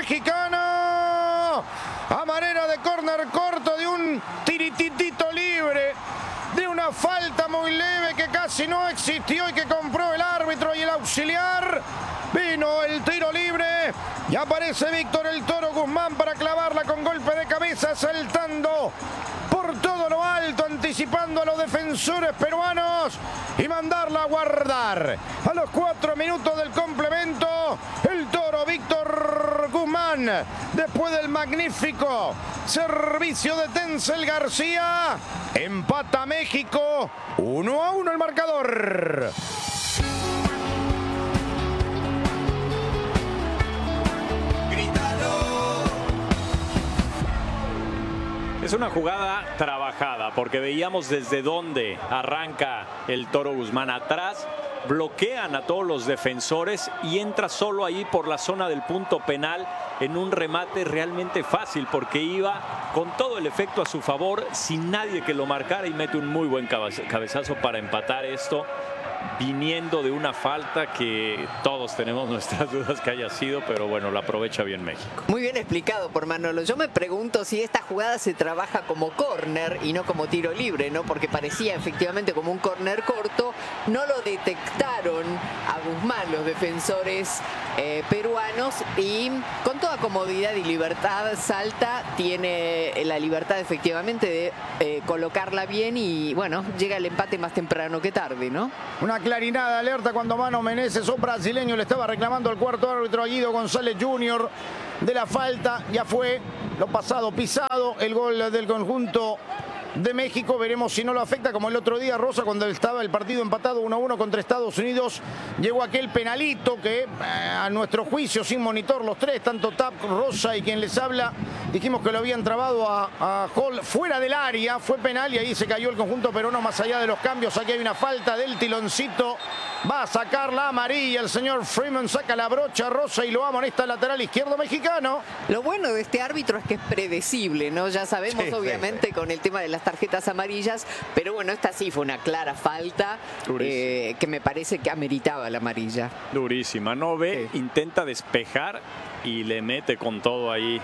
mexicano. A manera de córner corto de un tirititito libre. De una falta muy leve que casi no existió y que compró el árbitro y el auxiliar. Vino el tiro libre y aparece Víctor el Toro Guzmán para clavarla con golpe de cabeza, saltando por todo lo alto, anticipando a los defensores peruanos y mandarla a guardar. A los 4 minutos del complemento, el Toro Víctor Guzmán, después del magnífico servicio de Tencel García, empata México, 1-1 el marcador. Es una jugada trabajada porque veíamos desde dónde arranca el Toro Guzmán atrás, bloquean a todos los defensores y entra solo ahí por la zona del punto penal en un remate realmente fácil porque iba con todo el efecto a su favor sin nadie que lo marcara y mete un muy buen cabezazo para empatar esto, viniendo de una falta que todos tenemos nuestras dudas que haya sido, pero bueno, la aprovecha bien México. Muy bien explicado por Manolo. Yo me pregunto si esta jugada se trabaja como córner y no como tiro libre, ¿no? Porque parecía efectivamente como un córner corto. No lo detectaron a Guzmán los defensores peruanos y con toda comodidad y libertad salta, tiene la libertad efectivamente de colocarla bien y bueno, llega el empate más temprano que tarde, ¿no? Una clarinada alerta cuando Mano Menezes, un brasileño, le estaba reclamando al cuarto árbitro a Guido González Jr. de la falta. Ya fue lo pasado pisado, el gol del conjunto de México. Veremos si no lo afecta como el otro día, Rosa, cuando estaba el partido empatado 1-1 contra Estados Unidos. Llegó aquel penalito que a nuestro juicio, sin monitor los tres, tanto Tap, Rosa y quien les habla, dijimos que lo habían trabado a Hall fuera del área. Fue penal y ahí se cayó el conjunto peruano más allá de los cambios. Aquí hay una falta del Tiloncito. Va a sacar la amarilla el señor Freeman, saca la brocha Rosa y lo amonesta lateral izquierdo mexicano. Lo bueno de este árbitro es que es predecible, ¿no? Ya sabemos obviamente con el tema de las tarjetas amarillas, pero bueno, esta sí fue una clara falta que me parece que ameritaba la amarilla. Durísima, no ve, intenta despejar y le mete con todo ahí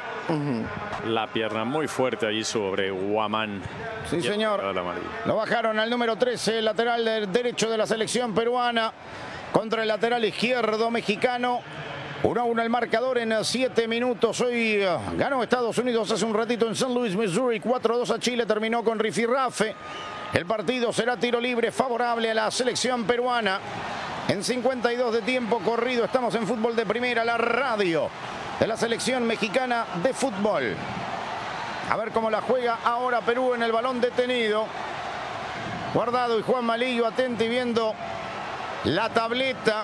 la pierna muy fuerte allí sobre Guamán. Sí, señor. Lo bajaron al número 13, el lateral derecho de la selección peruana contra el lateral izquierdo mexicano. 1-1 el marcador en 7 minutos. Hoy ganó Estados Unidos hace un ratito en St. Louis, Missouri. 4-2 a Chile. Terminó con rifirrafe. El partido será tiro libre favorable a la selección peruana. En 52 de tiempo corrido estamos en Fútbol de Primera, la radio de la selección mexicana de fútbol. A ver cómo la juega ahora Perú en el balón detenido. Guardado y Juan Malillo atento y viendo la tableta.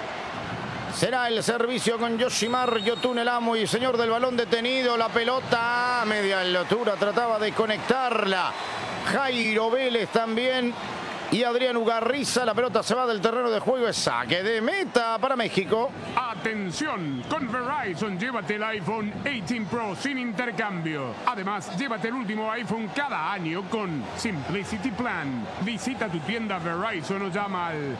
Será el servicio con Yoshimar Yotun, el amo y señor del balón detenido. La pelota a media altura, trataba de conectarla Jairo Vélez también. Y Adrián Ugarriza, la pelota se va del terreno de juego, es saque de meta para México. Atención, con Verizon llévate el iPhone 18 Pro sin intercambio. Además, llévate el último iPhone cada año con Simplicity Plan. Visita tu tienda Verizon o llama al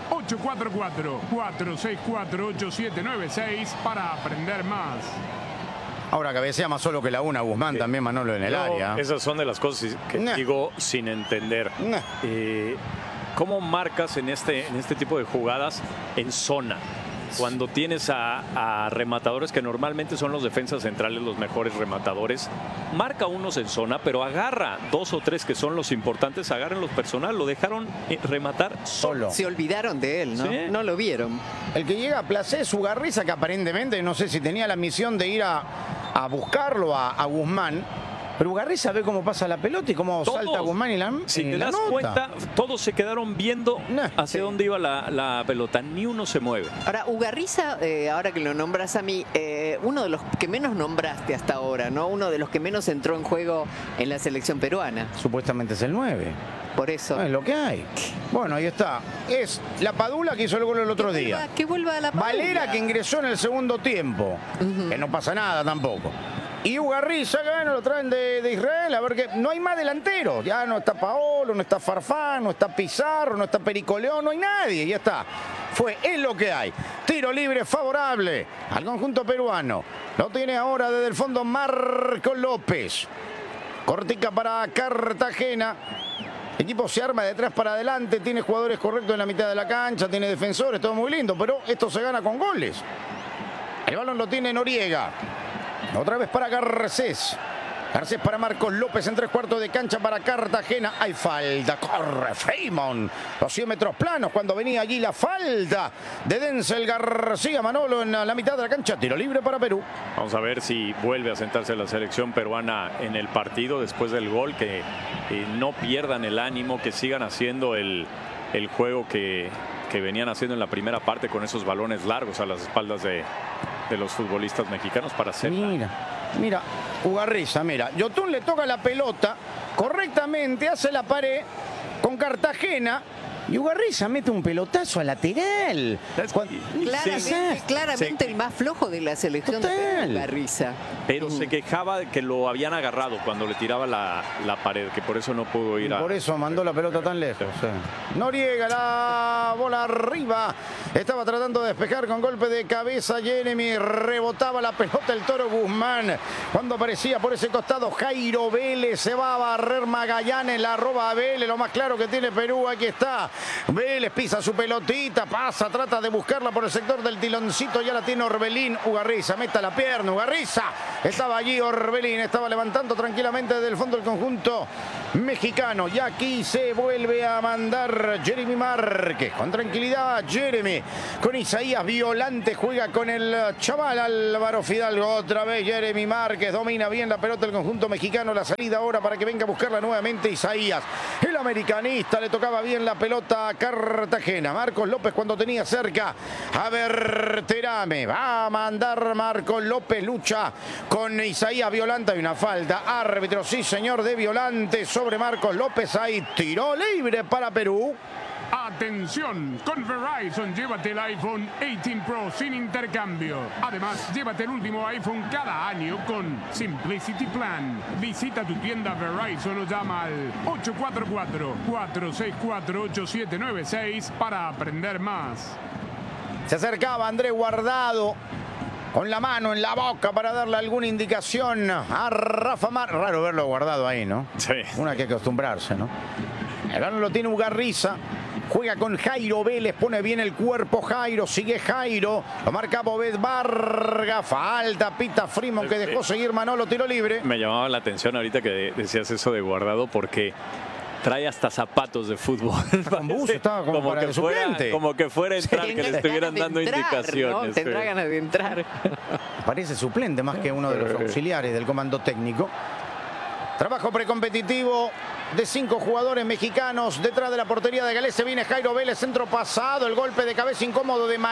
844-464-8796 para aprender más. Ahora cabecea más solo que la una Guzmán, también Manolo en el área. Esas son de las cosas que digo sin entender. ¿Cómo marcas en este tipo de jugadas en zona? Cuando tienes a rematadores que normalmente son los defensas centrales los mejores rematadores, marca unos en zona, pero agarra 2 o 3 que son los importantes, agarran los personal, lo dejaron rematar solo. Se olvidaron de él, ¿no? ¿Sí? No lo vieron. El que llega a placer es Ugarriza, que aparentemente, no sé si tenía la misión de ir a buscarlo a Guzmán. Pero Ugarriza ve cómo pasa la pelota y cómo salta Guzmán y la Si te das cuenta, todos se quedaron viendo hacia dónde iba la pelota. Ni uno se mueve. Ahora, Ugarriza, ahora que lo nombras a mí, uno de los que menos nombraste hasta ahora, ¿no? Uno de los que menos entró en juego en la selección peruana. Supuestamente es el 9. Por eso. No, es lo que hay. Bueno, ahí está. Es la Padula que hizo el gol el otro día. Que vuelva a la Padula. Valera que ingresó en el segundo tiempo. Que no pasa nada tampoco. Y Ugarriza, bueno, lo traen de Israel, a ver que no hay más delanteros. Ya no está Paolo, no está Farfán, no está Pizarro, no está Perico León, no hay nadie, ya está. es lo que hay. Tiro libre favorable al conjunto peruano. Lo tiene ahora desde el fondo Marcos López. Cortica para Cartagena. El equipo se arma de atrás para adelante, tiene jugadores correctos en la mitad de la cancha, tiene defensores, todo muy lindo, pero esto se gana con goles. El balón lo tiene Noriega. Otra vez para Garcés. Garcés para Marcos López en 3/4 de cancha para Cartagena. Hay falta, corre Freeman. Los 100 metros planos cuando venía allí la falta de Denzel García. Manolo en la mitad de la cancha. Tiro libre para Perú. Vamos a ver si vuelve a sentarse la selección peruana en el partido después del gol. Que no pierdan el ánimo, que sigan haciendo el juego que venían haciendo en la primera parte con esos balones largos a las espaldas de los futbolistas mexicanos para hacer. Mira, Ugarriza, mira. Yotun le toca la pelota correctamente, hace la pared con Cartagena. Y Ugarriza mete un pelotazo a lateral. Claramente el más flojo de la selección de Ugarriza. Pero se quejaba de que lo habían agarrado cuando le tiraba la pared, que por eso no pudo ir por eso mandó la pelota tan lejos. Noriega, la bola arriba. Estaba tratando de despejar con golpe de cabeza Jeremy. Rebotaba la pelota el Toro Guzmán. Cuando aparecía por ese costado Jairo Vélez. Se va a barrer Magallanes. La roba a Vélez. Lo más claro que tiene Perú. Aquí está. Vélez pisa su pelotita. Pasa, trata de buscarla por el sector del tiloncito. Ya la tiene Orbelín. Ugarriza, meta la pierna. Ugarriza. Estaba allí Orbelín. Estaba levantando tranquilamente desde el fondo del conjunto mexicano. Y aquí se vuelve a mandar Jeremy Márquez. Con tranquilidad Jeremy. Con Isaías Violante juega con el chaval Álvaro Fidalgo. Otra vez Jeremy Márquez domina bien la pelota del conjunto mexicano. La salida ahora para que venga a buscarla nuevamente Isaías. El americanista le tocaba bien la pelota a Cartagena. Marcos López cuando tenía cerca a Berterame. Va a mandar Marcos López. Lucha con Isaías Violante. Hay una falta. Árbitro, sí señor, de Violante sobre Marcos López. Hay tiro libre para Perú. Atención, con Verizon llévate el iPhone 18 Pro sin intercambio. Además, llévate el último iPhone cada año con Simplicity Plan. Visita tu tienda Verizon o llama al 844-464-8796 para aprender más. Se acercaba Andrés Guardado con la mano en la boca para darle alguna indicación a Rafa Márquez. Raro verlo guardado ahí, ¿no? Sí. Una que acostumbrarse, ¿no? El balón lo tiene Ugarriza. Juega con Jairo Vélez, pone bien el cuerpo Jairo, sigue Jairo, lo marca Bobet Vargas, falta, pita Freeman que dejó seguir Manolo, tiro libre. Me llamaba la atención ahorita que decías eso de Guardado porque trae hasta zapatos de fútbol. Estaba como para el suplente. Como que fuera a entrar, que le estuvieran dando indicaciones. ¿No? Tendrá ganas de entrar. Parece suplente más que uno de los auxiliares del comando técnico. Trabajo precompetitivo de 5 jugadores mexicanos detrás de la portería de Galés. Se viene Jairo Vélez, centro pasado, el golpe de cabeza incómodo de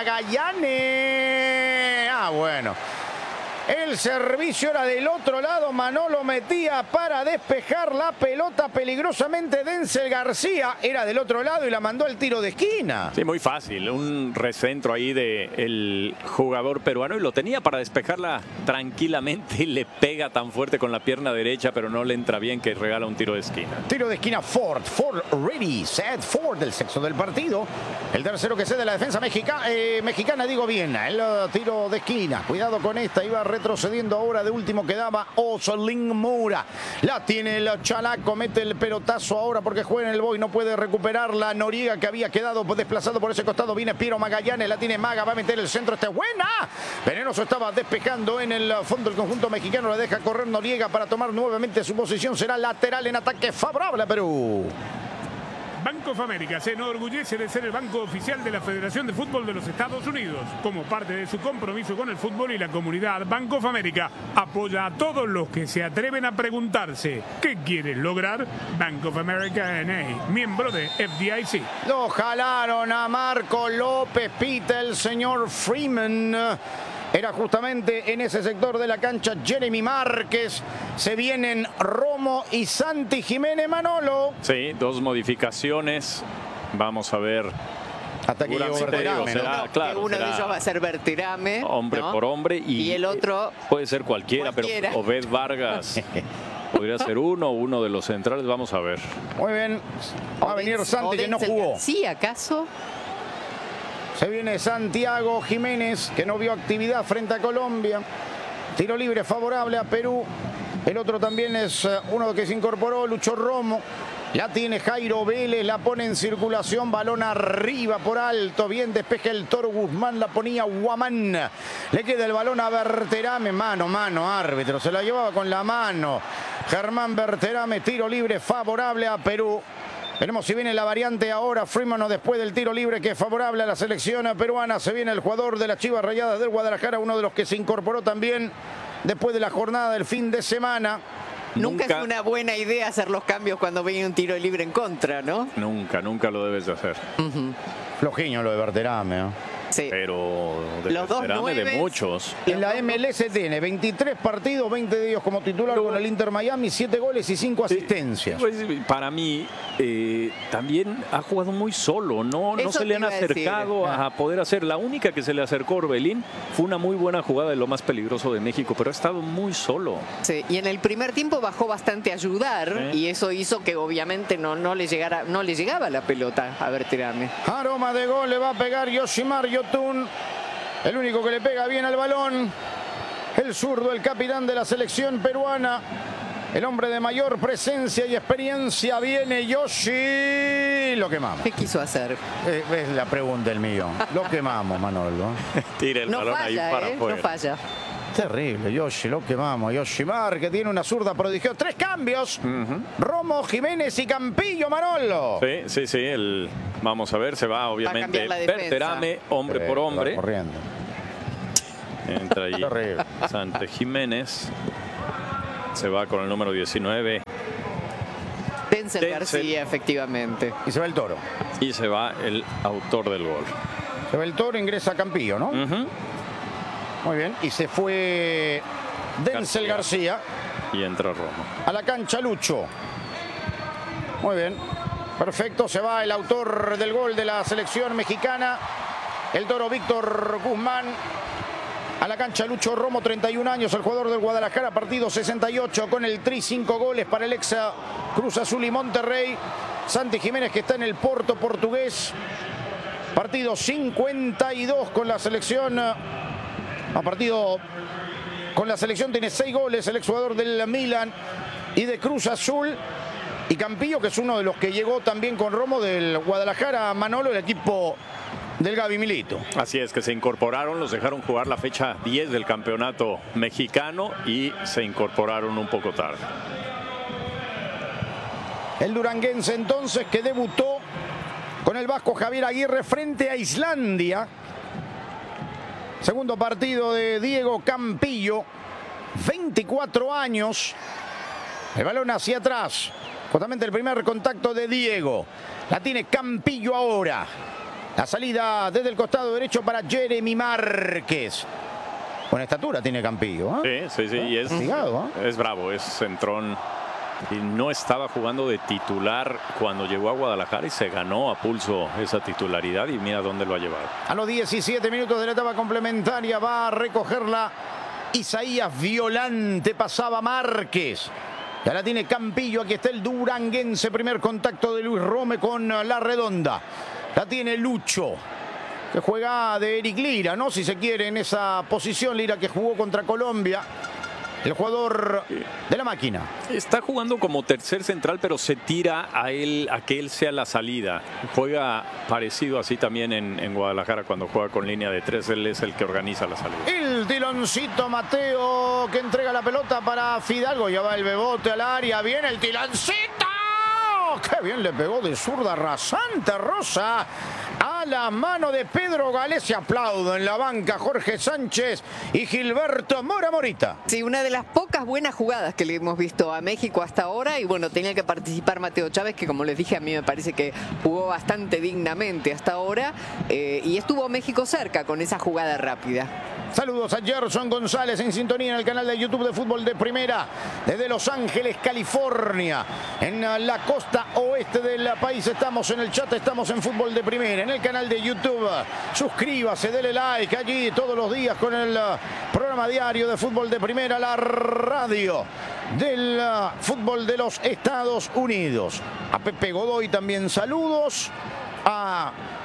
Magallanes. Bueno. El servicio era del otro lado. Manolo metía para despejar la pelota peligrosamente. Denzel García era del otro lado y la mandó al tiro de esquina. Sí, muy fácil. Un recentro ahí del jugador peruano y lo tenía para despejarla tranquilamente y le pega tan fuerte con la pierna derecha, pero no le entra bien que regala un tiro de esquina. Tiro de esquina Ford. Ford ready. Set Ford del sexto del partido. El tercero que cede la defensa mexicana, digo bien. El tiro de esquina. Cuidado con esta. Iba retrocediendo ahora, de último quedaba Osolín Moura. La tiene el Chalaco, mete el pelotazo ahora porque juega en el Boy, no puede recuperarla. Noriega, que había quedado desplazado por ese costado, viene Piero Magallanes, la tiene Maga, va a meter el centro, esta es buena. Venenoso estaba despejando en el fondo del conjunto mexicano, la deja correr Noriega para tomar nuevamente su posición, será lateral en ataque favorable a Perú. Bank of America se enorgullece de ser el banco oficial de la Federación de Fútbol de los Estados Unidos. Como parte de su compromiso con el fútbol y la comunidad, Bank of America apoya a todos los que se atreven a preguntarse ¿qué quieres lograr? Bank of America N.A., miembro de FDIC. Lo jalaron a Marco López, pita el señor Freeman. Era justamente en ese sector de la cancha Jeremy Márquez. Se vienen Romo y Santi Jiménez. Manolo. Sí, 2 modificaciones. Vamos a ver. Hasta que llegó Berterame, ¿no? Claro, uno de ellos va a ser Berterame. Hombre, ¿no? Por hombre. Y el otro puede ser cualquiera. Pero Obed Vargas podría ser uno de los centrales. Vamos a ver. Muy bien. Va a venir Santi, que no jugó. ¿Sí, acaso? Se viene Santiago Jiménez, que no vio actividad frente a Colombia. Tiro libre favorable a Perú. El otro también es uno que se incorporó, Lucho Romo. La tiene Jairo Vélez, la pone en circulación, balón arriba por alto, bien despeja el Toro Guzmán, la ponía Guamán. Le queda el balón a Berterame, mano, árbitro, se la llevaba con la mano. Germán Berterame, tiro libre favorable a Perú. Veremos si viene la variante ahora, Freeman, o después del tiro libre que es favorable a la selección peruana. Se viene el jugador de las Chivas Rayadas del Guadalajara, uno de los que se incorporó también después de la jornada del fin de semana. Nunca es una buena idea hacer los cambios cuando viene un tiro libre en contra, ¿no? Nunca lo debes de hacer. Flojiño lo de Berterame, ¿no? Sí. Pero de Los dos Berterame de muchos. En la MLS tiene 23 partidos, 20 de ellos como titular con el Inter Miami, 7 goles y 5 asistencias. Pues, para mí también ha jugado muy solo, no se le han acercado a poder hacer. La única que se le acercó a Orbelín fue una muy buena jugada de lo más peligroso de México, pero ha estado muy solo. Sí, y en el primer tiempo bajó bastante a ayudar, y eso hizo que obviamente no le llegaba la pelota a Berterame. Aroma de gol, le va a pegar Yoshimar Yotun, el único que le pega bien al balón. El zurdo, el capitán de la selección peruana, el hombre de mayor presencia y experiencia. Viene Yoshi. Lo quemamos. ¿Qué quiso hacer? Es la pregunta del millón. Lo quemamos, Manolo. Tira el balón ahí para afuera. No falla. Terrible, Yoshi, lo quemamos. Yoshimar, que tiene una zurda prodigiosa. 3 cambios. Romo, Jiménez y Campillo, Manolo. Sí. Vamos a ver, se va obviamente Berterame, hombre por hombre. Corriendo. Entra ahí Sante Jiménez. Se va con el número 19. Denzel García, efectivamente. Y se va el Toro. Y se va el autor del gol. Se va el Toro, ingresa Campillo, ¿no? Muy bien. Y se fue Denzel García. Y entra Romo. A la cancha Lucho. Muy bien. Perfecto. Se va el autor del gol de la selección mexicana. El Toro Víctor Guzmán. A la cancha Lucho Romo, 31 años, el jugador del Guadalajara, partido 68 con el tri, 5 goles para el ex Cruz Azul y Monterrey. Santi Jiménez, que está en el Porto portugués, partido 52 con la selección. Partido con la selección, tiene 6 goles el exjugador del Milan y de Cruz Azul. Y Campillo, que es uno de los que llegó también con Romo del Guadalajara, Manolo, el equipo del Gaby Milito. Así es, que se incorporaron, los dejaron jugar la fecha 10 del campeonato mexicano y se incorporaron un poco tarde. El duranguense entonces, que debutó con el vasco Javier Aguirre frente a Islandia. Segundo partido de Diego Campillo, 24 años. El balón hacia atrás. Justamente el primer contacto de Diego. La tiene Campillo ahora. La salida desde el costado derecho para Jeremy Márquez. Buena estatura tiene Campillo, ¿eh? Sí. Y es bravo, es centrón. Y no estaba jugando de titular cuando llegó a Guadalajara y se ganó a pulso esa titularidad y mira dónde lo ha llevado. A los 17 minutos de la etapa complementaria va a recogerla Isaías Violante, pasaba Márquez. Ya la tiene Campillo, aquí está el duranguense, primer contacto de Luis Rome con la redonda. La tiene Lucho, que juega de Eric Lira, ¿no? Si se quiere, en esa posición, Lira que jugó contra Colombia. El jugador de la máquina. Está jugando como tercer central, pero se tira a que él sea la salida. Juega parecido así también en Guadalajara cuando juega con línea de 3. Él es el que organiza la salida. El tiloncito Mateo, que entrega la pelota para Fidalgo. Ya va el bebote al área. Viene el tiloncito. ¡Qué bien le pegó de zurda rasante, Rosa! A la mano de Pedro Galés. Se aplaudo en la banca Jorge Sánchez y Gilberto Mora Morita. Sí, una de las pocas buenas jugadas que le hemos visto a México hasta ahora. Y bueno, tenía que participar Mateo Chávez, que como les dije, a mí me parece que jugó bastante dignamente hasta ahora. Y estuvo México cerca con esa jugada rápida. Saludos a Gerson González en sintonía en el canal de YouTube de Fútbol de Primera, desde Los Ángeles, California, en la costa oeste del país. Estamos en el chat, estamos en Fútbol de Primera, en el canal de YouTube. Suscríbase, dele like allí todos los días con el programa diario de Fútbol de Primera, la radio del fútbol de los Estados Unidos. A Pepe Godoy también saludos, a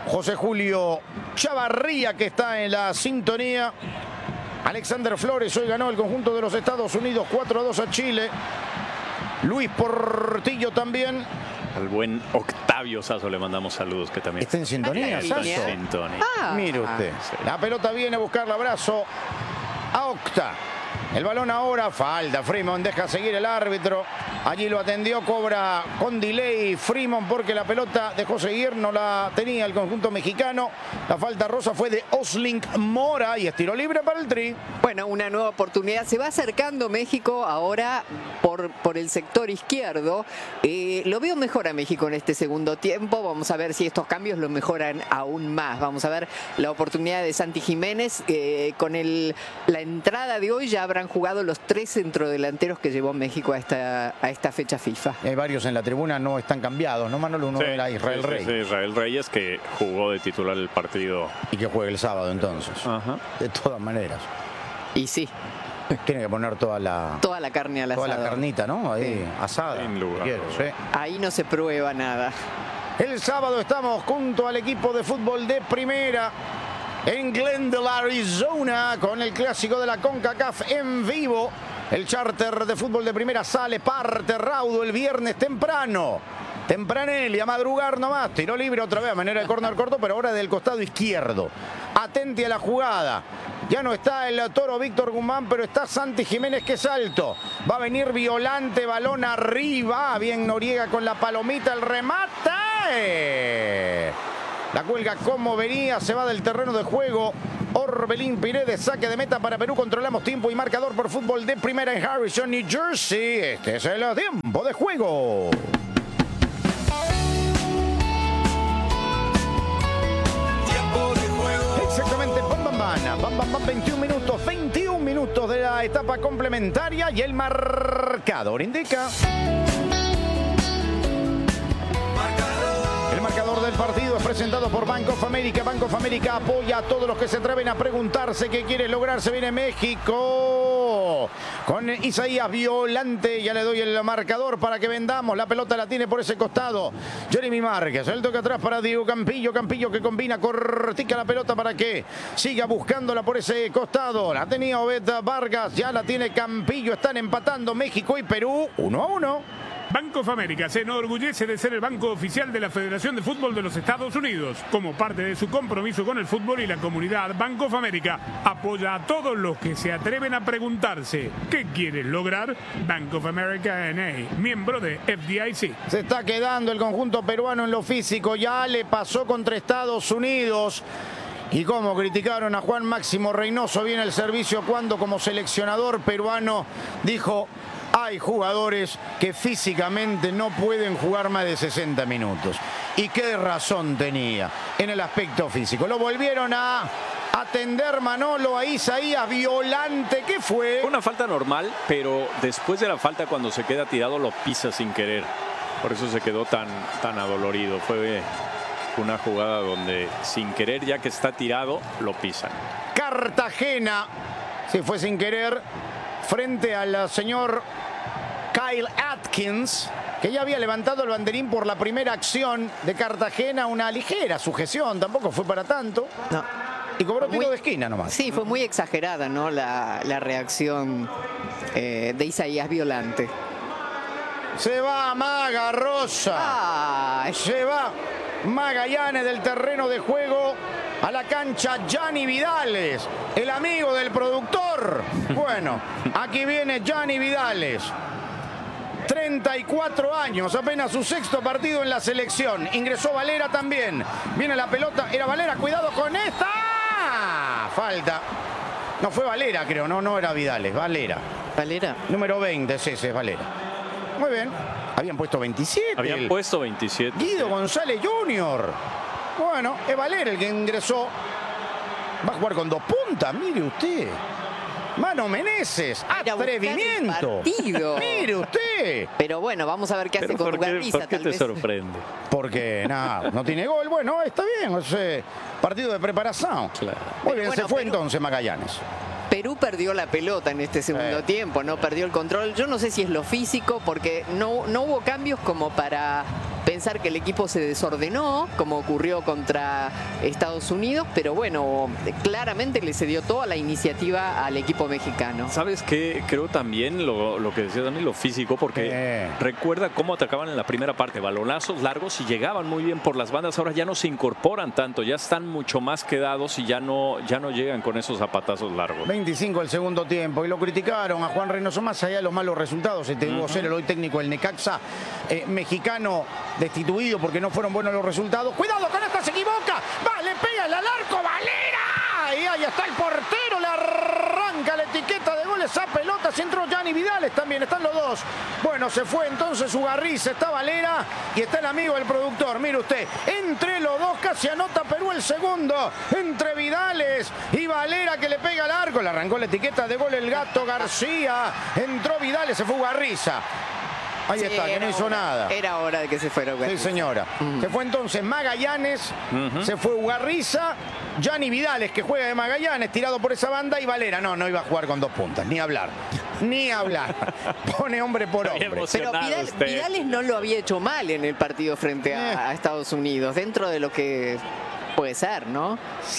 José Julio Chavarría, que está en la sintonía. Alexander Flores hoy ganó el conjunto de los Estados Unidos 4-2 a Chile. Luis Portillo también. Al buen Octavio Sazo le mandamos saludos, que también está en sintonía. Está en sintonía. Mire usted. Sí. La pelota viene a buscar el abrazo a Octa. El balón ahora, falta. Freeman deja seguir el árbitro. Allí lo atendió, cobra con delay Freeman porque la pelota dejó seguir, no la tenía el conjunto mexicano. La falta rosa fue de Oslink Mora y es tiro libre para el Tri. Bueno, una nueva oportunidad. Se va acercando México ahora por el sector izquierdo. Lo veo mejor a México en este segundo tiempo. Vamos a ver si estos cambios lo mejoran aún más. Vamos a ver la oportunidad de Santi Jiménez. Con la entrada de hoy ya habrán jugado los 3 centrodelanteros que llevó México a esta fecha FIFA. Hay varios en la tribuna, no están cambiados, ¿no, Manolo? Uno era Israel Reyes. Sí, Israel Reyes, que jugó de titular el partido. Y que juegue el sábado entonces. Ajá. De todas maneras. Y sí. Tiene que poner toda la carne al asado. Toda la carnita, ¿no? Ahí, sí. Asada. Sin lugar. Sí. Ahí no se prueba nada. El sábado estamos junto al equipo de fútbol de primera en Glendale, Arizona, con el clásico de la CONCACAF en vivo. El charter de fútbol de primera sale, parte raudo el viernes temprano. Tempranelli, a madrugar nomás. Tiro libre otra vez a manera de córner corto, pero ahora del costado izquierdo. Atente a la jugada. Ya no está el toro Víctor Guzmán, pero está Santi Jiménez, que salto. Va a venir Violante, balón arriba. Bien Noriega con la palomita, el remate. La cuelga como venía, se va del terreno de juego. Orbelín Piredes, saque de meta para Perú. Controlamos tiempo y marcador por fútbol de primera en Harrison, New Jersey. Este es el tiempo de juego. Exactamente, bam, 21 minutos de la etapa complementaria y el marcador indica. El marcador del partido es presentado por Bank of America. Bank of America apoya a todos los que se atreven a preguntarse qué quiere lograr. Se viene México con Isaías Violante. Ya le doy el marcador para que vendamos. La pelota la tiene por ese costado Jeremy Márquez. El toque atrás para Diego Campillo. Campillo que combina, cortica la pelota para que siga buscándola por ese costado. La tenía Obed Vargas. Ya la tiene Campillo. Están empatando México y Perú 1-1. Bank of America se enorgullece de ser el banco oficial de la Federación de Fútbol de los Estados Unidos. Como parte de su compromiso con el fútbol y la comunidad, Bank of America apoya a todos los que se atreven a preguntarse ¿qué quieres lograr? Bank of America N.A., miembro de FDIC. Se está quedando el conjunto peruano en lo físico. Ya le pasó contra Estados Unidos. Y como criticaron a Juan Máximo Reynoso bien el servicio cuando como seleccionador peruano dijo: hay jugadores que físicamente no pueden jugar más de 60 minutos. Y qué razón tenía en el aspecto físico. Lo volvieron a atender Manolo a Isaías Violante. ¿Qué fue? Una falta normal, pero después de la falta, cuando se queda tirado, lo pisa sin querer. Por eso se quedó tan adolorido. Fue una jugada donde sin querer, ya que está tirado, lo pisan. Cartagena, si fue sin querer, frente al señor Kyle Atkins, que ya había levantado el banderín por la primera acción de Cartagena, una ligera sujeción, tampoco fue para tanto. No. Y cobró tiro de esquina nomás. Sí, fue muy exagerada, ¿no? La reacción de Isaías Violante. Se va Maga Rosa. Ay. Se va Magallanes del terreno de juego a la cancha. Gianni Vidales, el amigo del productor. Bueno, aquí viene Gianni Vidales. 34 años, apenas su sexto partido en la selección. Ingresó Valera también. Viene la pelota, era Valera, cuidado con esta. Falta. No fue Valera, creo, no era Vidales, Valera. ¿Valera? Número 20, sí, es Valera. Muy bien. Habían puesto 27. Habían puesto 27. Guido González Jr. Bueno, es Valera el que ingresó. Va a jugar con 2 puntas, mire usted. Mano Meneses, atrevimiento. Mire usted. Pero bueno, vamos a ver qué hace con Ugandisa. ¿Por qué te sorprende? Porque no tiene gol. Bueno, está bien. Es partido de preparación. Claro. Muy bien, bueno, se fue entonces Magallanes. Perú perdió la pelota en este segundo tiempo, no perdió el control. Yo no sé si es lo físico, porque no hubo cambios como para pensar que el equipo se desordenó, como ocurrió contra Estados Unidos, pero bueno, claramente le cedió toda la iniciativa al equipo mexicano. ¿Sabes qué? Creo también lo que decía Dani, lo físico, porque recuerda cómo atacaban en la primera parte, balonazos largos y llegaban muy bien por las bandas. Ahora ya no se incorporan tanto, ya están mucho más quedados y ya no llegan con esos zapatazos largos. 25 el segundo tiempo y lo criticaron a Juan Reynoso más allá de los malos resultados. Tuvo ser el hoy técnico del Necaxa mexicano destituido porque no fueron buenos los resultados. Cuidado con esta, se equivoca. Va, le pega al arco, Valera. Y ahí está el portero, le arranca la etiqueta de goles a pelotas. Entró Gianni Vidales también, están los dos. Bueno, se fue entonces Ugarriza, está Valera y está el amigo del productor. Mire usted, entre los dos casi anota Perú el segundo. Entre Vidales y Valera que le pega al arco. Le arrancó la etiqueta de gol el Gato García. Entró Vidales, se fue Ugarriza. Ahí sí, está, que no hizo nada. Era hora de que se fuera Ugarriza. Sí, señora. Se fue entonces Magallanes, se fue Ugarriza, Gianni Vidales, que juega de Magallanes, tirado por esa banda, y Valera. No iba a jugar con 2 puntas, ni hablar. Ni hablar. Pone hombre por hombre. Pero Vidales no lo había hecho mal en el partido frente a Estados Unidos, dentro de lo que puede ser, ¿no?